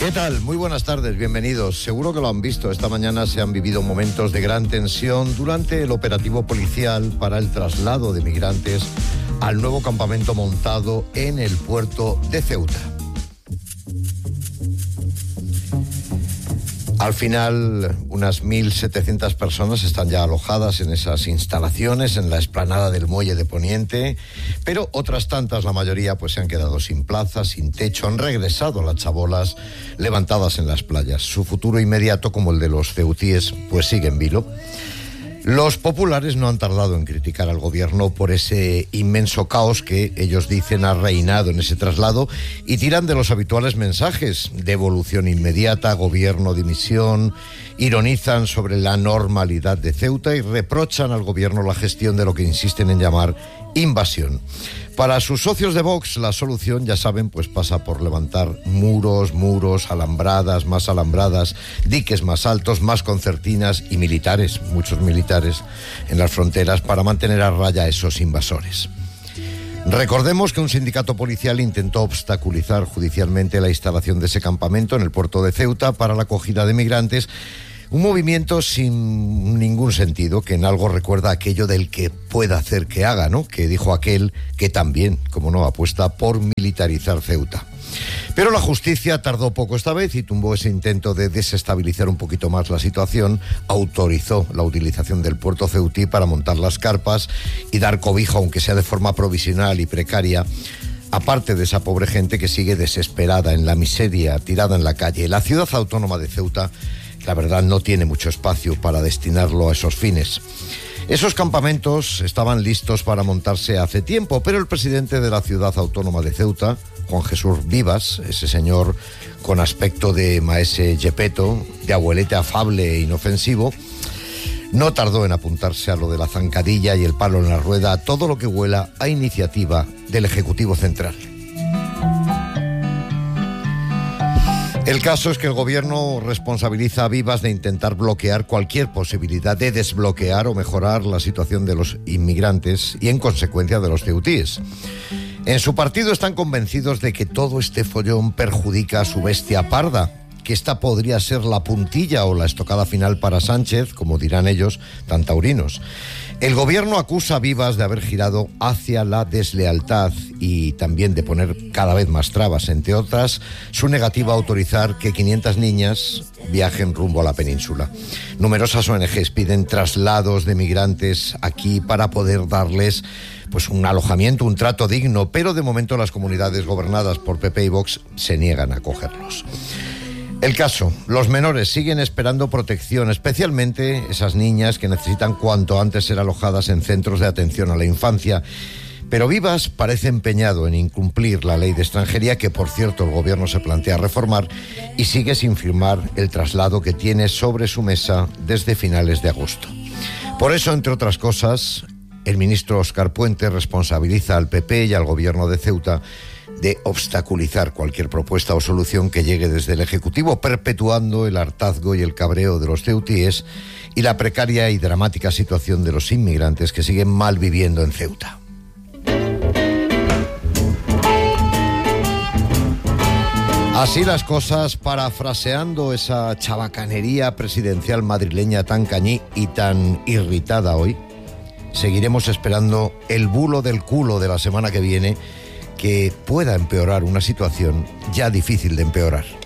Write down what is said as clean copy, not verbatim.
¿Qué tal? Muy buenas tardes, bienvenidos. Seguro que lo han visto. Esta mañana se han vivido momentos de gran tensión durante el operativo policial para el traslado de migrantes al nuevo campamento montado en el puerto de Ceuta. Al final, unas 1.700 personas están ya alojadas en esas instalaciones, en la explanada del muelle de Poniente, pero otras tantas, la mayoría, pues se han quedado sin plaza, sin techo, han regresado a las chabolas levantadas en las playas. Su futuro inmediato, como el de los ceutíes, pues sigue en vilo. Los populares no han tardado en criticar al gobierno por ese inmenso caos que ellos dicen ha reinado en ese traslado y tiran de los habituales mensajes: devolución inmediata, gobierno, dimisión, ironizan sobre la normalidad de Ceuta y reprochan al gobierno la gestión de lo que insisten en llamar invasión. Para sus socios de Vox, la solución, ya saben, pues pasa por levantar muros, alambradas, diques más altos, más concertinas y militares, muchos militares, en las fronteras para mantener a raya a esos invasores. Recordemos que un sindicato policial intentó obstaculizar judicialmente la instalación de ese campamento en el puerto de Ceuta para la acogida de migrantes. Un movimiento sin ningún sentido, que en algo recuerda aquello del que pueda hacer que haga, ¿no? Que dijo aquel que también, como no, apuesta por militarizar Ceuta. Pero la justicia tardó poco esta vez y tumbó ese intento de desestabilizar un poquito más la situación. Autorizó la utilización del puerto ceutí para montar las carpas y dar cobijo, aunque sea de forma provisional y precaria, aparte de esa pobre gente que sigue desesperada en la miseria, tirada en la calle. La ciudad autónoma de Ceuta, la verdad, no tiene mucho espacio para destinarlo a esos fines. Esos campamentos estaban listos para montarse hace tiempo, pero el presidente de la ciudad autónoma de Ceuta, Juan Jesús Vivas, ese señor con aspecto de maese Gepetto, de abuelete afable e inofensivo, no tardó en apuntarse a lo de la zancadilla y el palo en la rueda, todo lo que huela a iniciativa del Ejecutivo Central. El caso es que el gobierno responsabiliza a Vivas de intentar bloquear cualquier posibilidad de desbloquear o mejorar la situación de los inmigrantes y, en consecuencia, de los ceutíes. En su partido están convencidos de que todo este follón perjudica a su bestia parda, que esta podría ser la puntilla o la estocada final para Sánchez, como dirán ellos, tan taurinos. El gobierno acusa a Vivas de haber girado hacia la deslealtad y también de poner cada vez más trabas, entre otras, su negativa a autorizar que 500 niñas viajen rumbo a la península. Numerosas ONGs piden traslados de migrantes aquí para poder darles pues un alojamiento, un trato digno, pero de momento las comunidades gobernadas por PP y Vox se niegan a acogerlos. El caso, los menores siguen esperando protección, especialmente esas niñas que necesitan cuanto antes ser alojadas en centros de atención a la infancia. Pero Vivas parece empeñado en incumplir la ley de extranjería, que por cierto el gobierno se plantea reformar, y sigue sin firmar el traslado que tiene sobre su mesa desde finales de agosto. Por eso, entre otras cosas, el ministro Óscar Puente responsabiliza al PP y al gobierno de Ceuta de obstaculizar cualquier propuesta o solución que llegue desde el Ejecutivo, perpetuando el hartazgo y el cabreo de los ceutíes y la precaria y dramática situación de los inmigrantes que siguen mal viviendo en Ceuta. Así las cosas, parafraseando esa chabacanería presidencial madrileña tan cañí y tan irritada hoy, seguiremos esperando el bulo del culo de la semana que viene, que pueda empeorar una situación ya difícil de empeorar.